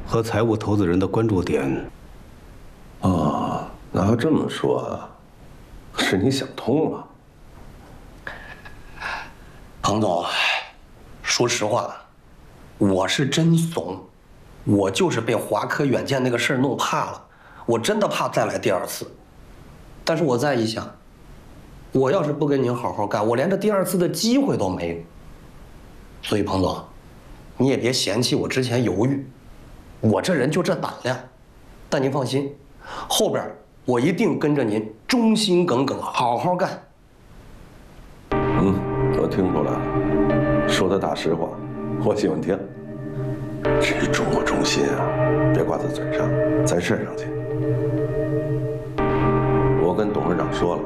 和财务投资人的关注点。 哦，那要这么说啊，是你想通了。 彭总，说实话，我是真怂，我就是被华科远见那个事儿弄怕了，我真的怕再来第二次。但是我再一想，我要是不跟您好好干，我连这第二次的机会都没有。所以彭总，你也别嫌弃我之前犹豫，我这人就这胆量。但您放心，后边我一定跟着您忠心耿耿，好好干。 我听出来了，说的大实话，我喜欢听。至于忠不忠心啊，别挂在嘴上，在事上去。我跟董事长说了，